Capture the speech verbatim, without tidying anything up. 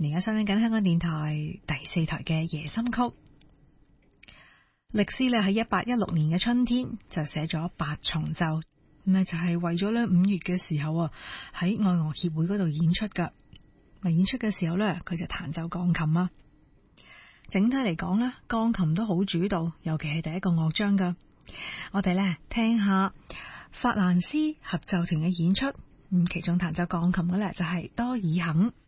而家收聽緊香港電台第四台嘅夜心曲。歷斯咧喺一八一六年嘅春天就寫咗八重奏，咁啊就係為咗咧五月嘅時候啊喺愛樂協會嗰度演出噶。咪演出嘅時候咧，佢就彈奏鋼琴啊。整體嚟講咧，鋼琴都好主導，尤其係第一個樂章噶。我哋咧聽下法蘭斯合奏團嘅演出，咁其中彈奏鋼琴嘅咧就係多爾肯。